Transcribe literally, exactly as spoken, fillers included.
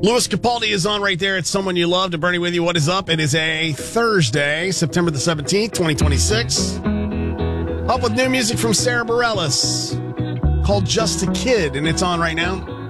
Louis Capaldi is on right there. It's Someone You Love to Bernie with you. What is up? It is a Thursday, September the seventeenth, twenty twenty-six. Up with new music from Sarah Bareilles called Just a Kid, and it's on right now.